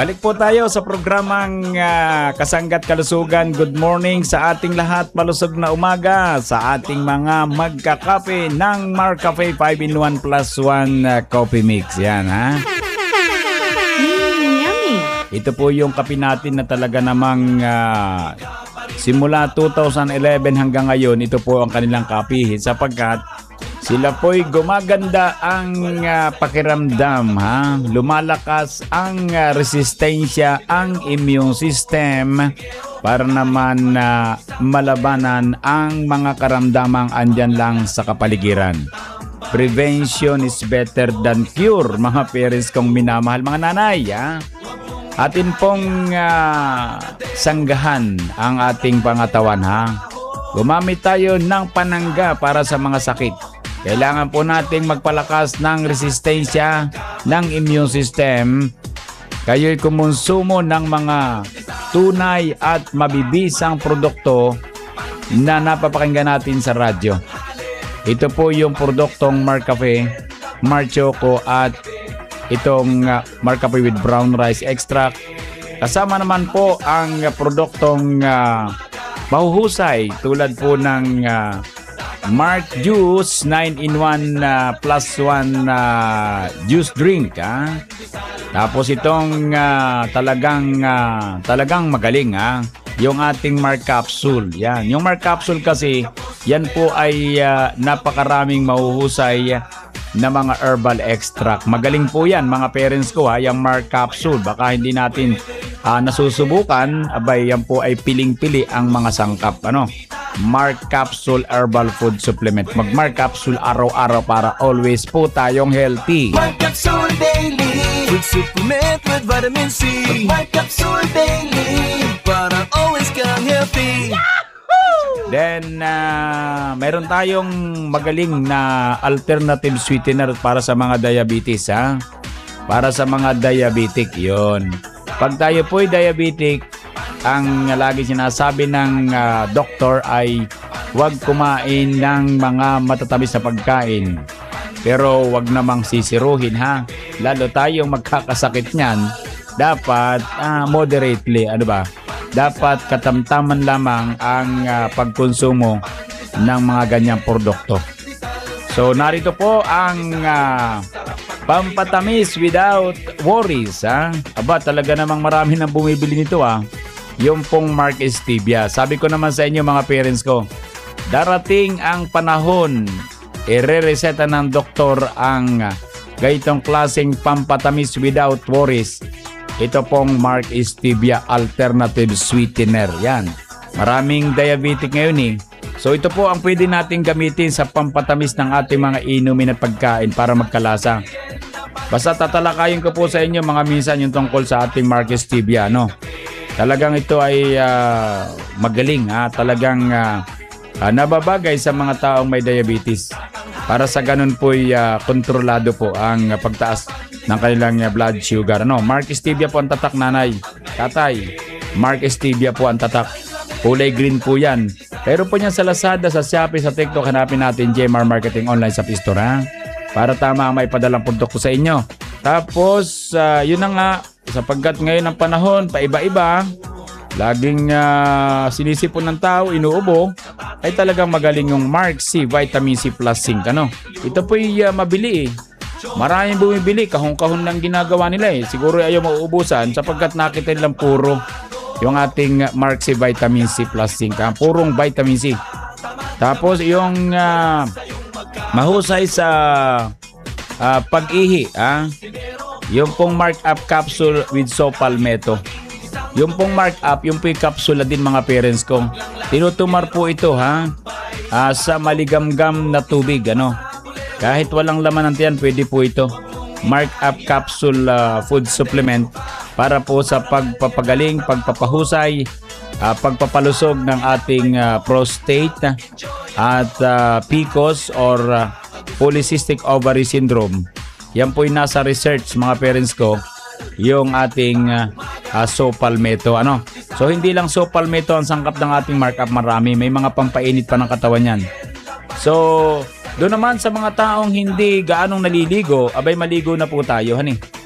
Balik po tayo sa programang Kasanggat Kalusugan. Good morning sa ating lahat. Malusog na umaga sa ating mga magkakape ng Marcafe 5-in-1 plus 1 coffee mix. Yan ha. Yummy. Ito po yung kape natin na talaga namang simula 2011 hanggang ngayon, ito po ang kanilang kape sapagkat sila po'y gumaganda ang pakiramdam, ha? Lumalakas ang resistensya, ang immune system para naman malabanan ang mga karamdamang andyan lang sa kapaligiran. Prevention is better than cure, mga parents kong minamahal, mga nanay, ha? Atin pong sanggahan ang ating pangatawan, ha? Gumamit tayo ng panangga para sa mga sakit. Kailangan po nating magpalakas ng resistensya ng immune system. Kayo'y kumonsumo ng mga tunay at mabibisang produkto na napapakinggan natin sa radyo. Ito po yung produktong Marcafe, Marchoco at itong Marcafe with brown rice extract. Kasama naman po ang produktong mahuhusay tulad po ng Mark Juice 9-in-1 plus 1 juice drink, ha? Tapos itong talagang magaling, ha? Yung ating Mark Capsule. Yan. Yung Mark Capsule kasi yan po ay napakaraming mahuhusay na mga herbal extract. Magaling po yan mga parents ko, ha? Yung Mark Capsule. Baka hindi natin nasusubukan, abay yan po ay piling-pili ang mga sangkap, ano? Mark Capsule Herbal Food Supplement. Mag-Mark Capsule araw-araw para always po tayong healthy. Mark Capsule Daily Food Supplement with Vitamin C. Mark Capsule Daily para always kang healthy. Then, meron tayong magaling na alternative sweetener para sa mga diabetes, ha? Para sa mga diabetic, yon. Pag tayo po'y diabetic, ang lagi sinasabi ng doktor ay huwag kumain ng mga matatamis na pagkain. Pero huwag namang sisiruhin, ha? Lalo tayong magkakasakit niyan, dapat moderately, ano ba? Dapat katamtaman lamang ang pagkonsumo ng mga ganyang produkto. So narito po ang pampatamis without worries, ha? Aba, talaga namang marami nang bumibili nito, ha? Yung pong Mark Stevia. Sabi ko naman sa inyo mga parents ko, darating ang panahon, ire-reseta ng doktor ang ganitong klaseng pampatamis without worries. Ito pong Mark Stevia Alternative Sweetener. Yan. Maraming diabetic ngayon, eh. So ito po ang pwede natin gamitin sa pampatamis ng ating mga inumin at pagkain para magkalasa. Basta tatalakayin ko po sa inyo mga minsan yung tungkol sa ating Mark Stevia, no? Talagang ito ay magaling, ha? Talagang nababagay sa mga taong may diabetes. Para sa ganun po ay kontrolado po ang pagtaas ng kanilang blood sugar. Ano? Mark Stevia po ang tatak, nanay, tatay. Mark Stevia po ang tatak. Kulay green po yan. Pero po niyan sa Lazada, sa Shopee, sa TikTok, hanapin natin JMR Marketing Online sa Store, ha? Para tama ang may padalang produkto sa inyo. Tapos, yun na nga, sapagkat ngayon ang panahon, paiba-iba, laging sinisipon ng tao, inuubo, ay talagang magaling yung Mark C Vitamin C Plus Zinc. Ano? Ito po'y mabili, eh. Maraming bumibili, kahon-kahon lang ginagawa nila, eh. Siguro ayaw mauubusan sapagkat nakita nilang puro yung ating Mark C Vitamin C Plus Zinc, ha? Purong vitamin C. Tapos yung mahusay sa pag-ihi, ha? Yung pong Mark Up Capsule with Saw Palmetto. Yung pong Mark Up, yung pong capsule din mga parents ko. Tinutumar po ito, ha? Sa maligamgam na tubig, ano? Kahit walang laman ng tiyan, pwede po ito. Mark Up Capsule Food Supplement para po sa pagpapagaling, pagpapahusay, pagpapalusog ng ating prostate at PCOS or Polycystic Ovary Syndrome. Yan po yung nasa research mga parents ko, yung ating Saw Palmetto, ano? So hindi lang Saw Palmetto ang sangkap ng ating Mark Up, marami. May mga pampainit pa ng katawan yan. So doon naman sa mga taong hindi gaanong naliligo, abay maligo na po tayo, hani.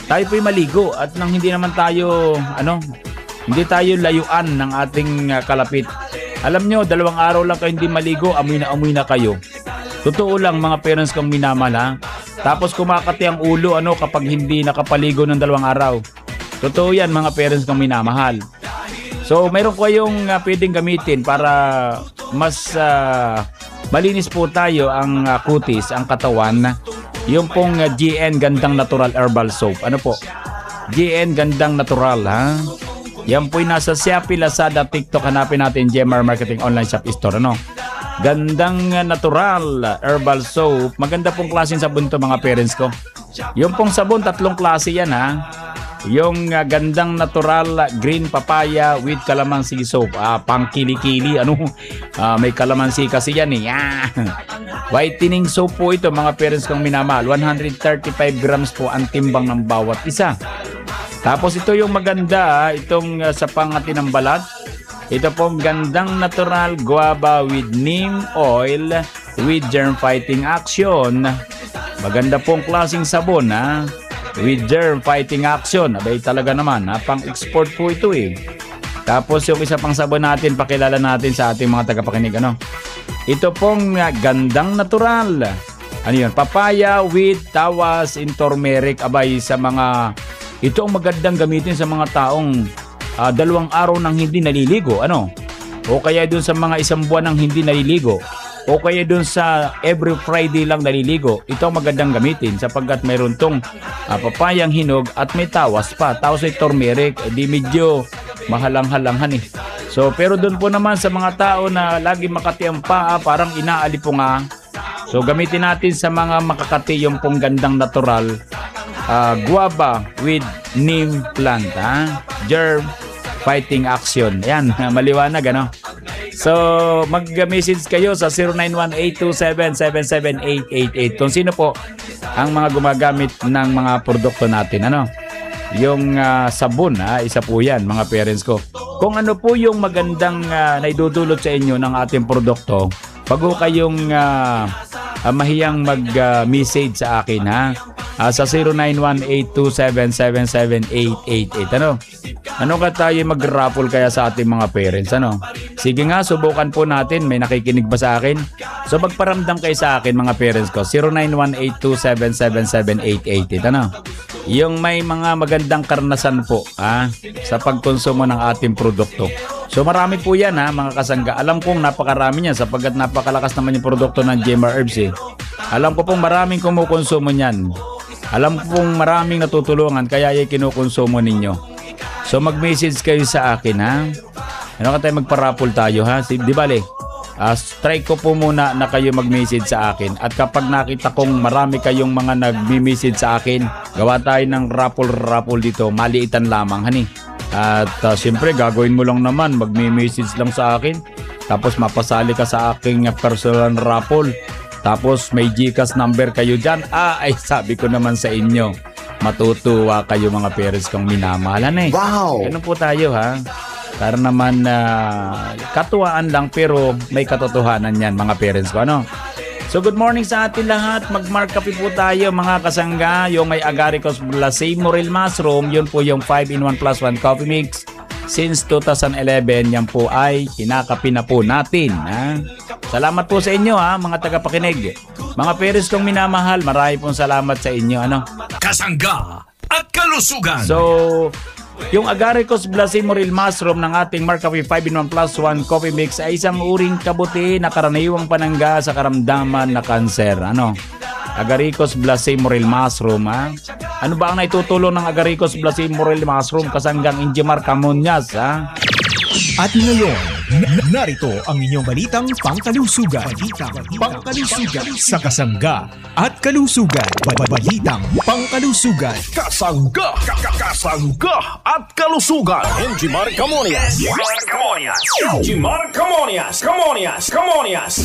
tayo po'y maligo at nang hindi naman tayo, hindi tayo layuan ng ating kalapit. Alam nyo, 2 araw lang kayo hindi maligo, amoy na kayo. Totoo lang mga parents kong minamahal ha. Tapos kumakati ang ulo kapag hindi nakapaligo ng 2 araw. Totoo yan mga parents kong minamahal. So mayroon kayong pwedeng gamitin para mas malinis po tayo ang kutis, ang katawan. Yung pong GN Gandang Natural Herbal Soap. Ano po? GN Gandang Natural ha. Yan po'y nasa Shopee, Lazada, TikTok. Hanapin natin GMR Marketing Online Shop Store. Gandang Natural Herbal Soap. Maganda pong klaseng sabon to mga parents ko. Yung pong sabon, 3 klase yan ha. Yung Gandang Natural Green Papaya with Calamansi Soap. Pang kili-kili. May calamansi kasi yan eh. Whitening soap po ito mga parents kong minamahal. 135 grams po ang timbang ng bawat isa. Tapos ito yung maganda, itong sa pangati ng balat. Ito pong Gandang Natural Guava with Neem Oil with Germ Fighting Action. Maganda pong klaseng sabon with Germ Fighting Action. Abay talaga naman, pang-export po ito eh. Tapos yung isa pang sabon natin, pakilala natin sa ating mga tagapakinig. Ito pong Gandang Natural. Papaya with tawas in turmeric. Abay sa mga... Ito ang magandang gamitin sa mga taong 2 araw nang hindi naliligo. O kaya dun sa mga 1 buwan nang hindi naliligo. O kaya dun sa every Friday lang naliligo. Ito ang magandang gamitin sapagkat mayroon tong papayang hinog at may tawas pa. Tawas ay turmeric. Di medyo mahalang-halanghan eh. So pero dun po naman sa mga tao na lagi makati ang paa, parang inaali po nga. So gamitin natin sa mga makakati yung pong Gandang Natural guava with neem plant, germ fighting action. Yan, maliwanag So mag-message kayo sa 091827778888 kung sino po ang mga gumagamit ng mga produkto natin. Yung sabon, isa po yan mga parents ko. Kung ano po yung magandang naidudulot sa inyo ng ating produkto, wag ho kayong mahiyang mag-message sa akin sa 091827778888. Ano ka tayo mag-raffle kaya sa ating mga parents? Sige nga, subukan po natin. May nakikinig ba sa akin? So magparamdam kayo sa akin mga parents ko. 091827778888. Yung may mga magandang karanasan po sa pagkonsumo ng ating produkto. So marami po yan mga kasangga. Alam kong napakarami niyan sapagkat napakalakas naman yung produkto ng GMR Herbs eh. Alam ko pong maraming kumukonsumo niyan. Alam ko pong maraming natutulungan kaya yung kinukonsumo ninyo. So mag-message kayo sa akin ka tayo magparapol tayo Di bale, strike ko po muna na kayo mag-message sa akin. At kapag nakita kong marami kayong mga nag-message sa akin, gawa tayo ng raffle dito. Maliitan lamang At siyempre gagawin mo lang naman, mag-message lang sa akin. Tapos mapasali ka sa aking personal raffle. Tapos may GCash number kayo dyan. Ay sabi ko naman sa inyo, matutuwa kayo mga parents kong minamahalan Wow! Ganun po tayo Para naman katuwaan lang pero may katotohanan yan mga parents ko. So good morning sa atin lahat. Mag-mark kape po tayo mga kasangga. Yung may Agaricus Blase Morel Mushroom, yun po yung 5-in-1 plus 1 coffee mix. Since 2011, yan po ay kinakapi na po natin. Salamat po sa inyo mga tagapakinig. Mga parents kong minamahal, marami pong salamat sa inyo. Kasangga at kalusugan. So, yung Agaricus Blase Morel Mushroom ng ating Mark Coffee 5-in-1 plus 1 coffee mix ay isang uring kabuti na karaniwang panangga sa karamdaman na kanser. Agaricus Blase Morel Mushroom Ano ba ang naitutulong ng Agaricus Blase Morel Mushroom kasanggang Injimar Camonias At ngayon, narito ang inyong balitang pangkalusugan. Sa Kasangga at Kalusugan. Balitang pangkalusugan. Kasangga at Kalusugan. Injimar Camonias. Injimar Camonias.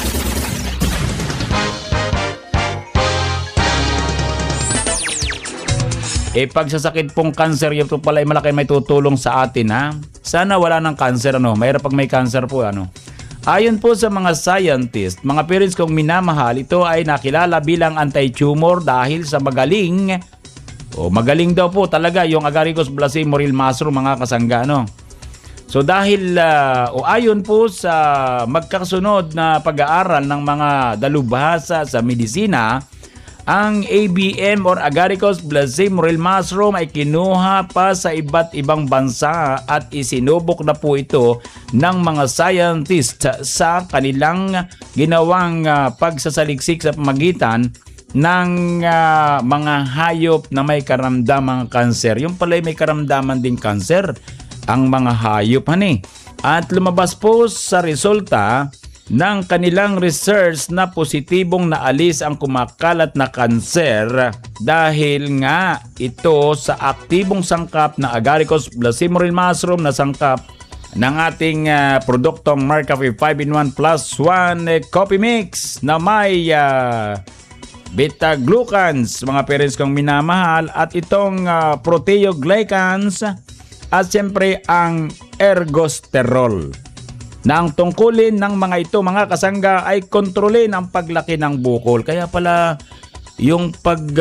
Pagsasakit pong cancer, ito pala ay malaki may tutulong sa atin Sana wala ng cancer Mahirap pag may cancer po Ayon po sa mga scientist, mga parents kong minamahal, ito ay nakilala bilang anti-tumor dahil sa magaling Magaling daw po talaga yung Agaricus Blasemoril Mushroom, mga kasangga, no? So dahil ayon po sa magkasunod na pag-aaral ng mga dalubhasa sa medisina, ang ABM or Agaricus Blasemoril Mushroom ay kinuha pa sa iba't ibang bansa at isinubok na po ito ng mga scientist sa kanilang ginawang pagsasaliksik sa pamagitan ng mga hayop na may karamdamang kanser. Yung pala may karamdaman din kanser ang mga hayop, At lumabas po sa resulta ng kanilang research na positibong naalis ang kumakalat na kanser dahil nga ito sa aktibong sangkap na Agaricus Blasemoril Mushroom na sangkap ng ating produktong Marcafe 5-in-1 plus 1 coffee mix na may beta-glucans, mga parents kong minamahal, at itong proteoglycans at siyempre ang ergosterol. Na ang tungkulin ng mga ito, mga kasangga, ay kontrolin ang paglaki ng bukol. Kaya pala yung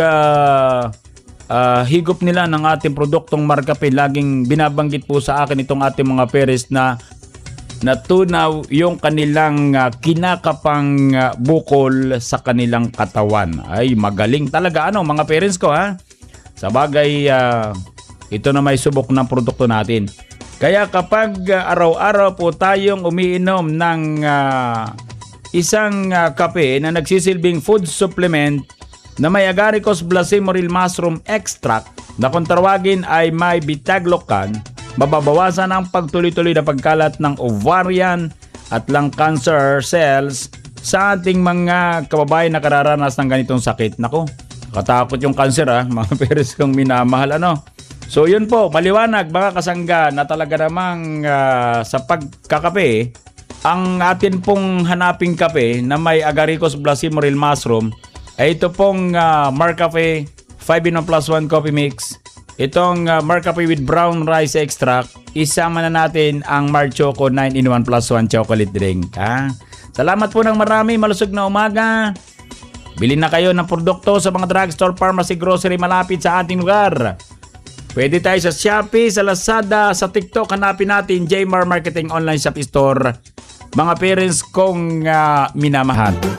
higop nila ng ating produktong Marcafe, laging binabanggit po sa akin itong ating mga parents na natunaw yung kanilang kinakapang bukol sa kanilang katawan. Ay magaling talaga mga parents ko, Sa bagay, ito na may subok ng produkto natin. Kaya kapag araw-araw po tayong umiinom ng isang kape na nagsisilbing food supplement na may Agaricus Blasemoril Mushroom Extract na kung tawagin ay may beta-glucan, mababawasan ang pagtuloy-tuloy na pagkalat ng ovarian at lung cancer cells sa ating mga kababayan na kararanas ng ganitong sakit. Nako, katakot yung cancer, mga parents kong minamahal, So yun po, maliwanag mga kasangga na talaga namang sa pagkakape, ang atin pong hanaping kape na may Agaricus Blasemoril Mushroom ay ito pong Marcafe 5-in-1 plus 1 coffee mix. Itong Marcafe with brown rice extract, isama na natin ang Marchoco 9-in-1 plus 1 chocolate drink. Salamat po ng marami, malusog na umaga. Bilhin na kayo ng produkto sa mga drugstore, pharmacy, grocery malapit sa ating lugar. Pwede tayo sa Shopee, sa Lazada, sa TikTok. Hanapin natin Jmar Marketing Online Shop Store. Mga parents kong minamahal.